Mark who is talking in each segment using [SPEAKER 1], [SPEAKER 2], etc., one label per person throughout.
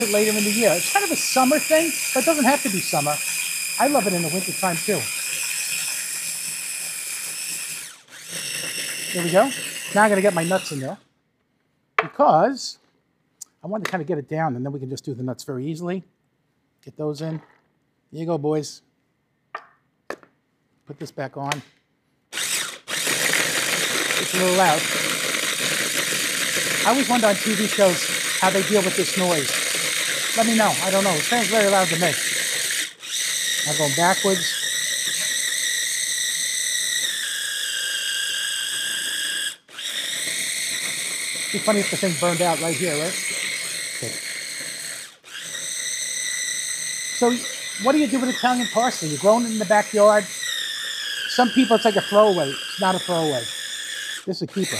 [SPEAKER 1] later in the year. It's kind of a summer thing, but it doesn't have to be summer. I love it in the wintertime too. There we go. Now I'm going to get my nuts in there because I want to kind of get it down, and then we can just do the nuts very easily. Get those in. There you go, boys. Put this back on. It's a little loud. I always wonder on TV shows how they deal with this noise. Let me know. I don't know. It sounds very loud to me. I'm going backwards. It'd be funny if the thing burned out right here, right? Okay. So what do you do with Italian parsley? You're growing it in the backyard. Some people, it's like a throwaway. It's not a throwaway. This is a keeper.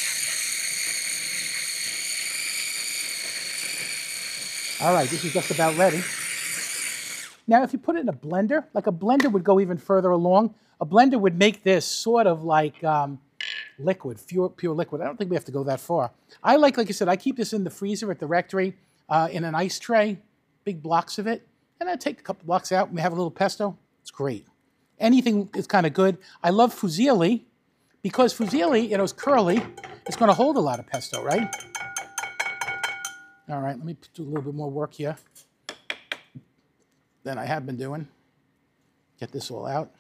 [SPEAKER 1] All right, this is just about ready. Now, if you put it in a blender, like a blender would go even further along. A blender would make this sort of like liquid, pure liquid. I don't think we have to go that far. I like I said, I keep this in the freezer at the rectory in an ice tray, big blocks of it. And I take a couple blocks out and we have a little pesto. It's great. Anything is kind of good. I love fusilli because fusilli, is curly. It's going to hold a lot of pesto, right? All right, let me do a little bit more work here than I have been doing. Get this all out.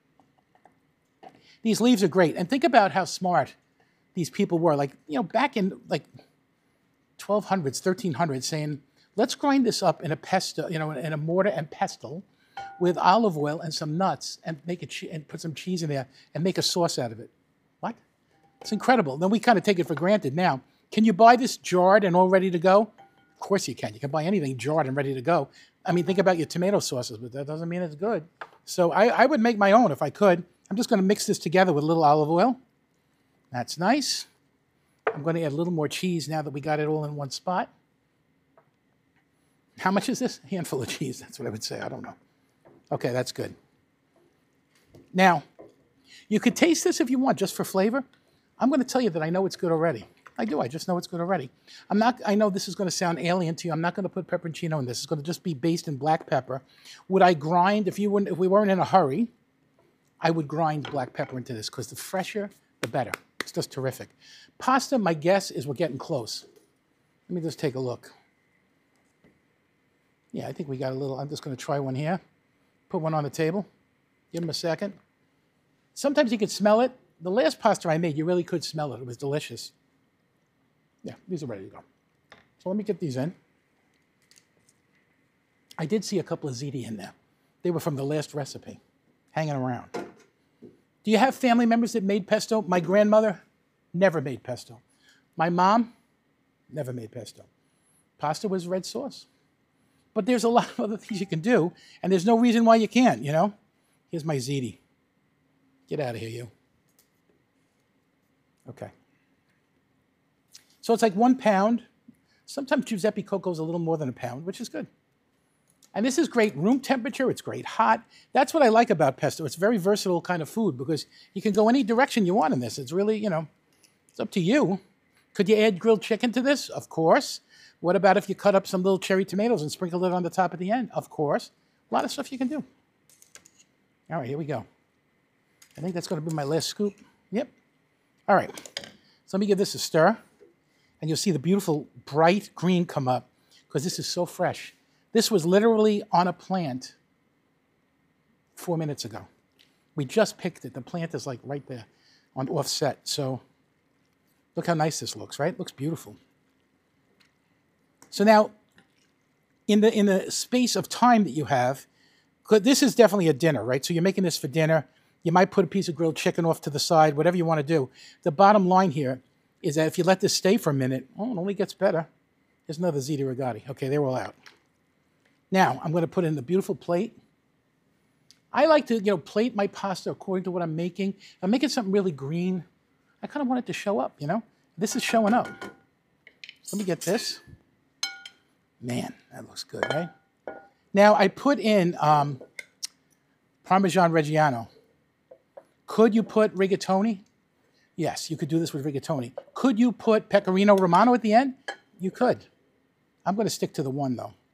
[SPEAKER 1] These leaves are great. And think about how smart these people were. Back in 1200s, 1300s, saying, let's grind this up in a pesto, in a mortar and pestle with olive oil and some nuts and make it and put some cheese in there and make a sauce out of it. What? It's incredible. Then we kind of take it for granted now. Can you buy this jarred and all ready to go? Of course you can. You can buy anything jarred and ready to go. I mean, think about your tomato sauces, but that doesn't mean it's good. So I would make my own if I could. I'm just going to mix this together with a little olive oil. That's nice. I'm going to add a little more cheese now that we got it all in one spot. How much is this? A handful of cheese. That's what I would say. I don't know. Okay, that's good. Now, you could taste this if you want, just for flavor. I'm going to tell you that I know it's good already. I do. I just know it's good already. I know this is going to sound alien to you. I'm not going to put pepperoncino in this. It's going to just be based in black pepper. Would I grind, if we weren't in a hurry, I would grind black pepper into this because the fresher, the better. It's just terrific. Pasta, my guess is we're getting close. Let me just take a look. Yeah, I think we got a little. I'm just going to try one here. Put one on the table. Give them a second. Sometimes you could smell it. The last pasta I made, you really could smell it. It was delicious. Yeah, these are ready to go. So let me get these in. I did see a couple of ziti in there. They were from the last recipe, hanging around. Do you have family members that made pesto? My grandmother never made pesto. My mom never made pesto. Pasta was red sauce. But there's a lot of other things you can do, and there's no reason why you can't, Here's my ziti. Get out of here, you. Okay. So it's like 1 pound. Sometimes Giuseppe Coco is a little more than a pound, which is good. And this is great room temperature. It's great hot. That's what I like about pesto. It's a very versatile kind of food because you can go any direction you want in this. It's really, it's up to you. Could you add grilled chicken to this? Of course. What about if you cut up some little cherry tomatoes and sprinkle it on the top at the end? Of course. A lot of stuff you can do. All right, here we go. I think that's going to be my last scoop. Yep. All right. So let me give this a stir. And you'll see the beautiful bright green come up because this is so fresh. This was literally on a plant 4 minutes ago. We just picked it. The plant is like right there on offset. So look how nice this looks, right? It looks beautiful. So now, in the space of time that you have, this is definitely a dinner, right? So you're making this for dinner. You might put a piece of grilled chicken off to the side, whatever you want to do. The bottom line here is that if you let this stay for a minute, it only gets better. There's another ziti ricotta. Okay, they're all out. Now, I'm going to put in the beautiful plate. I like to, plate my pasta according to what I'm making. I'm making something really green. I kind of want it to show up, This is showing up. So let me get this. Man, that looks good, right? Now, I put in Parmesan Reggiano. Could you put rigatoni? Yes, you could do this with rigatoni. Could you put pecorino romano at the end? You could. I'm going to stick to the 1, though.